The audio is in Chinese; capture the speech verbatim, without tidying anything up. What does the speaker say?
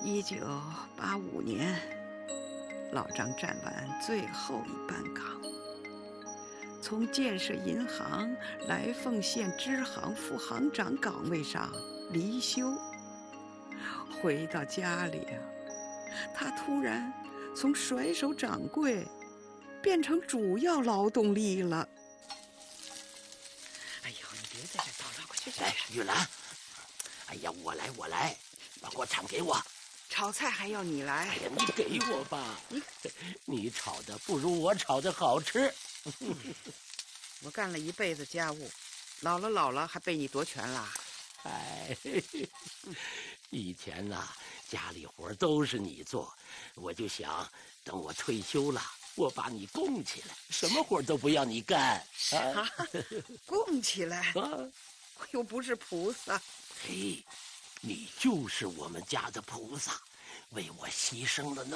一九八五年，老张站完最后一班岗，从建设银行来凤县支行副行长岗位上离休。回到家里啊，他突然从甩手掌柜变成主要劳动力了。哎呦，你别在这叨叨，快去去！ 哎，玉兰，哎呀，我来，我来，把锅铲给我。 炒菜还要你来？ 哎呀，你给我吧， 你你炒的不如我炒的好吃。 我干了一辈子家务，老了老了还被你夺权啦？ 哎，以前呐、啊，家里活都是你做，我就想等我退休了，我把你供起来，什么活都不要你干。 啊，供起来？ 啊， 我又不是菩萨。 嘿，你就是我们家的菩萨，为我牺牲了那